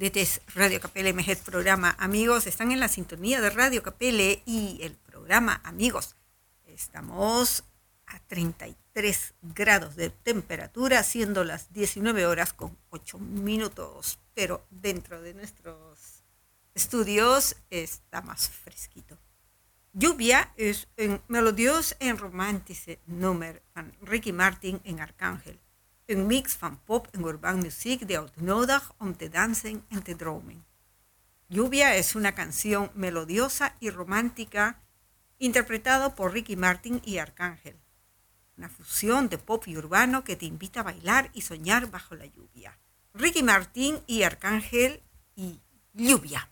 Dit is Radio Capelle met het programa Amigos. Están en la sintonía de Radio Capelle y el programa Amigos. Estamos a 33 grados de temperatura, siendo las 19 horas con 8 minutos. Pero dentro de nuestros estudios está más fresquito. Lluvia is een melodieus en romantische nummer van Ricky Martin en Arcángel. Een mix van pop en urbaan muziek die uitnodigt om te dansen en te dromen. Lluvia es una canción melodiosa y romántica interpretado por Ricky Martin y Arcángel. Una fusión de pop y urbano que te invita a bailar y soñar bajo la lluvia. Ricky Martin y Arcángel y Lluvia.